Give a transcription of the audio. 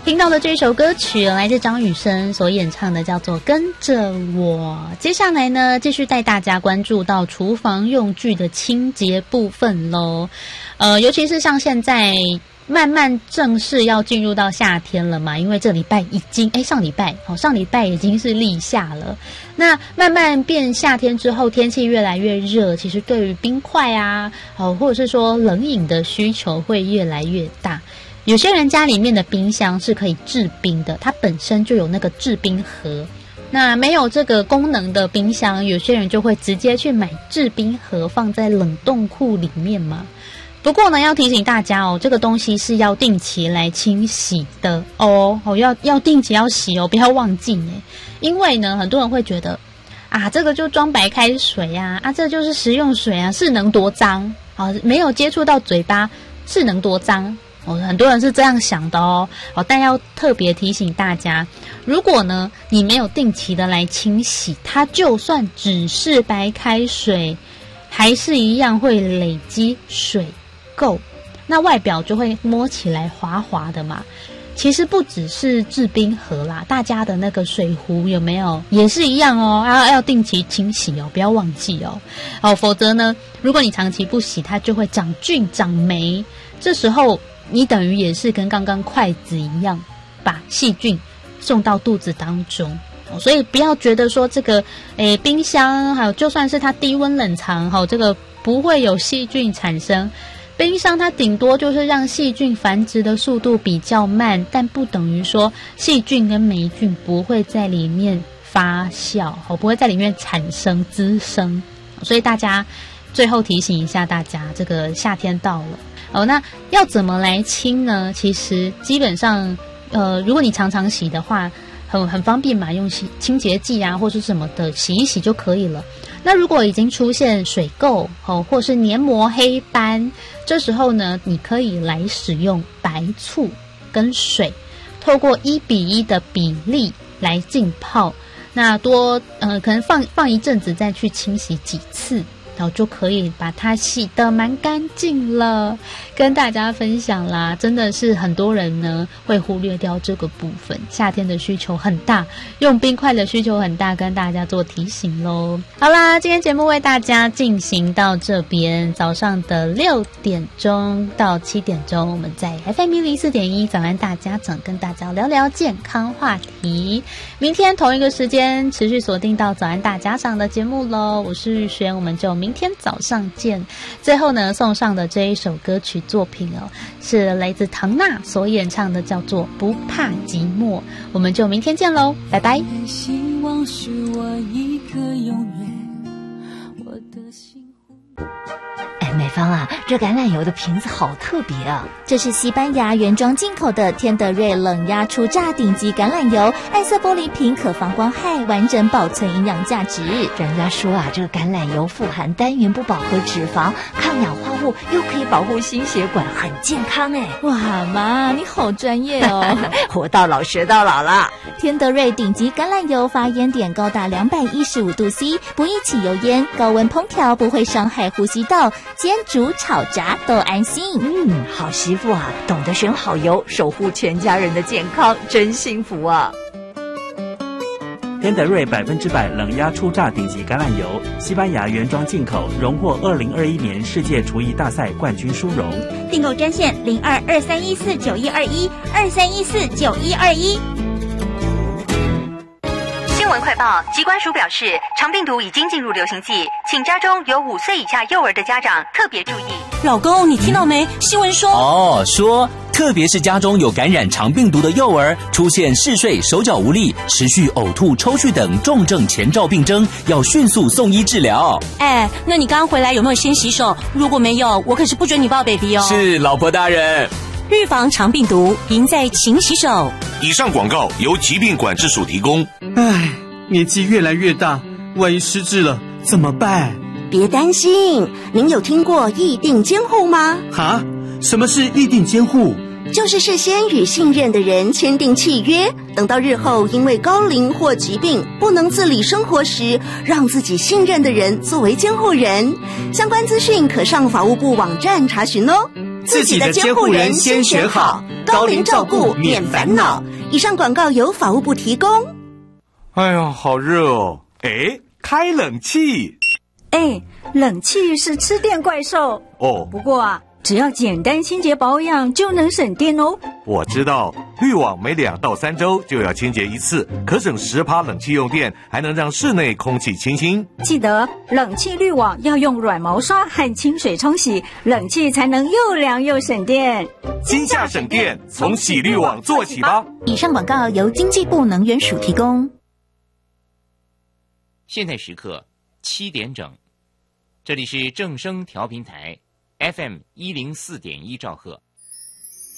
听到的这首歌曲来自张雨生所演唱的，叫做《跟着我》。接下来呢，继续带大家关注到厨房用具的清洁部分咯。尤其是像现在慢慢正式要进入到夏天了嘛，因为这礼拜已经上礼拜已经是立夏了。那慢慢变夏天之后，天气越来越热，其实对于冰块啊，或者是说冷饮的需求会越来越大。有些人家里面的冰箱是可以制冰的，它本身就有那个制冰盒。那没有这个功能的冰箱，有些人就会直接去买制冰盒放在冷冻库里面嘛。不过呢，要提醒大家哦，这个东西是要定期来清洗的哦，要定期要洗哦，不要忘记呢。因为呢，很多人会觉得啊，这个就装白开水啊，这就是食用水啊，是能多脏啊？没有接触到嘴巴是能多脏？很多人是这样想的哦，但要特别提醒大家，如果呢你没有定期的来清洗，它就算只是白开水，还是一样会累积水垢，那外表就会摸起来滑滑的嘛。其实不只是制冰盒啦，大家的那个水壶有没有也是一样哦，要定期清洗哦，不要忘记哦，否则呢，如果你长期不洗，它就会长菌长霉，这时候你等于也是跟刚刚筷子一样，把细菌送到肚子当中。所以不要觉得说这个冰箱还有就算是它低温冷藏这个不会有细菌产生，冰箱它顶多就是让细菌繁殖的速度比较慢，但不等于说细菌跟霉菌不会在里面发酵，不会在里面产生滋生。所以大家最后提醒一下大家，这个夏天到了那要怎么来清呢？其实基本上如果你常常洗的话，很方便嘛，用清洁剂啊或是什么的洗一洗就可以了。那如果已经出现水垢或是黏膜黑斑，这时候呢，你可以来使用白醋跟水，透过1:1的比例来浸泡，那可能放一阵子再去清洗几次，然后就可以把它洗得蛮干净了。跟大家分享啦，真的是很多人呢会忽略掉这个部分，夏天的需求很大，用冰块的需求很大，跟大家做提醒咯。好啦，今天节目为大家进行到这边，早上的6点钟到7点钟，我们在 FM 104.1早安大家长跟大家聊聊健康话题。明天同一个时间持续锁定到早安大家长的节目咯，我是玉璇，我们就明天早上见。最后呢，送上的这一首歌曲作品是来自唐娜所演唱的，叫做《不怕寂寞》。我们就明天见咯，拜拜。 希望是我一个永远，我的心。 美芳啊，这橄榄油的瓶子好特别啊！ 这是西班牙原装进口的天德瑞冷压初榨顶级橄榄油，暗色玻璃瓶可防光害，完整保存营养价值。 人家说啊，这个橄榄油富含单元不饱和脂肪，抗氧化物，又可以保护心血管，很健康哎！ 哇妈，你好专业哦！ 活到老学到老了。 天德瑞顶级橄榄油发烟点高达215度 C， 不易起油烟，高温烹调不会伤害呼吸道，煎煮炒炸都安心。 好媳妇啊，懂得选好油，守护全家人的健康，真幸福啊！ 天德瑞100%冷压初榨顶级橄榄油，西班牙原装进口，荣获2021年世界厨艺大赛冠军殊荣。 订购专线0223149121，23149121。新闻快报，疾管署表示，肠病毒已经进入流行季，请家中有5岁以下幼儿的家长特别注意。 老公，你听到没？新闻说说特别是家中有感染肠病毒的幼儿，出现嗜睡、手脚无力、持续呕吐、抽搐等重症前兆病征，要迅速送医治疗。 那你刚刚回来有没有先洗手？如果没有，我可是不准你抱 baby 哦。 是，老婆大人。 预防肠病毒，赢在勤洗手。 以上广告由疾病管制署提供。 年纪越来越大，万一失智了怎么办？ 别担心，您有听过议定监护吗？ 什么是议定监护？ 就是事先与信任的人签订契约，等到日后因为高龄或疾病不能自理生活时，让自己信任的人作为监护人。相关资讯可上法务部网站查询哦。 自己的监护人先选好，高龄照顾免烦恼。以上广告由法务部提供。 哎呀，好热哦！哎，开冷气。 哎，冷气是吃电怪兽哦。 不过啊，只要简单清洁保养就能省电哦。 我知道，滤网每2到3周就要清洁一次，可省10%冷气用电，还能让室内空气清新。 记得冷气滤网要用软毛刷和清水冲洗，冷气才能又凉又省电。 今夏省电，从洗滤网做起吧。 以上广告由经济部能源署提供。 现在时刻7点整，这里是正声调频台 FM104.1兆赫。